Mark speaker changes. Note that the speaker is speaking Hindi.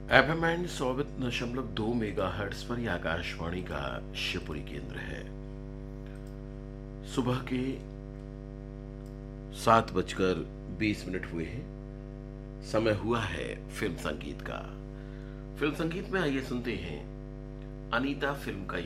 Speaker 1: एफएम एंड 100.2 मेगा हर्ट्स पर यह आकाशवाणी का शिवपुरी केंद्र है। सुबह के 7:20 हुए हैं। समय हुआ है फिल्म संगीत का। फिल्म संगीत में आइए सुनते हैं अनीता फिल्म का